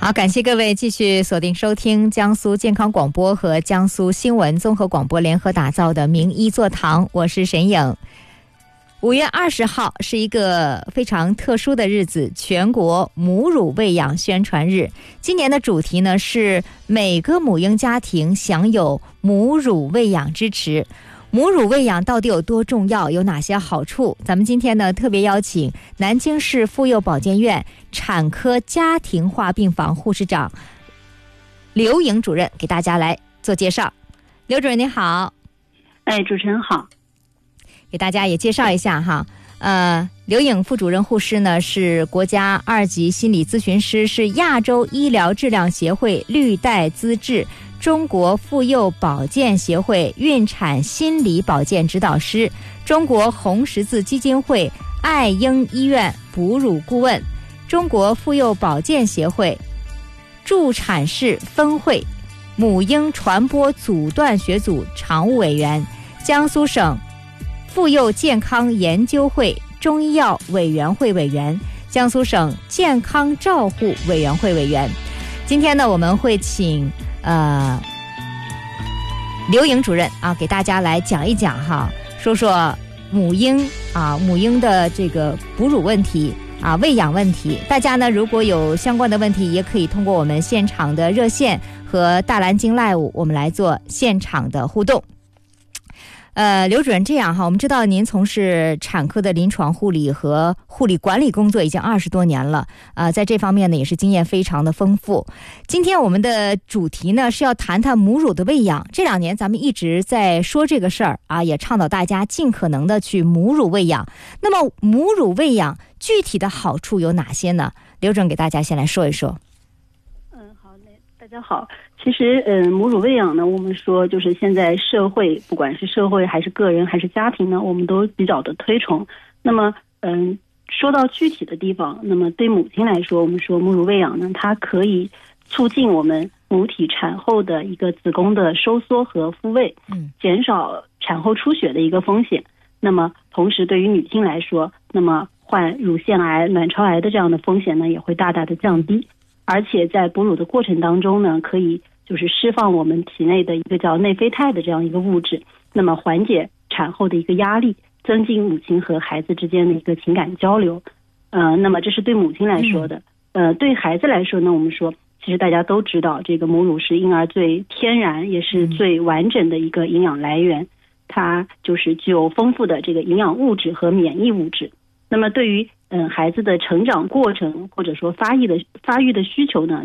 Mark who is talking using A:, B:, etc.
A: 好，感谢各位继续锁定收听江苏健康广播和江苏新闻综合广播联合打造的名医座堂，我是沈颖。5月20号是一个非常特殊的日子，全国母乳喂养宣传日。今年的主题呢是每个母婴家庭享有母乳喂养支持。母乳喂养到底有多重要，有哪些好处？咱们今天呢特别邀请南京市妇幼保健院产科家庭化病房护士长刘颖主任给大家来做介绍。刘主任您好。
B: 主持人好。
A: 给大家也介绍一下哈，刘颖副主任护士呢是国家2级心理咨询师，是亚洲医疗质量协会绿带资质，中国妇幼保健协会孕产心理保健指导师，中国红十字基金会爱婴医院哺乳顾问，中国妇幼保健协会助产士分会母婴传播阻断学组常务委员，江苏省妇幼健康研究会中医药委员会委员，江苏省健康照护委员会委员。今天呢，我们会请刘颖主任给大家来讲一讲哈，说说母婴的这个哺乳问题喂养问题。大家呢如果有相关的问题，也可以通过我们现场的热线和大蓝鲸 Live 我们来做现场的互动。刘主任，这样哈，我们知道您从事产科的临床护理和护理管理工作已经20多年了，在这方面呢也是经验非常的丰富。今天我们的主题呢是要谈谈母乳的喂养。这2年咱们一直在说这个事儿也倡导大家尽可能的去母乳喂养。那么母乳喂养具体的好处有哪些呢？刘主任给大家先来说一说。
B: 好嘞，大家好。其实母乳喂养呢，我们说就是现在社会，不管是社会还是个人还是家庭呢，我们都比较的推崇。那么说到具体的地方，那么对母亲来说，我们说母乳喂养呢，它可以促进我们母体产后的一个子宫的收缩和复位，减少产后出血的一个风险。那么同时对于女性来说，那么患乳腺癌、卵巢癌的这样的风险呢也会大大的降低。而且在哺乳的过程当中呢，可以就是释放我们体内的一个叫内啡肽的这样一个物质，那么缓解产后的一个压力，增进母亲和孩子之间的一个情感交流。那么这是对母亲来说的。对孩子来说呢，我们说其实大家都知道，这个母乳是婴儿最天然也是最完整的一个营养来源，它就是具有丰富的这个营养物质和免疫物质。那么对于孩子的成长过程或者说发育的需求呢，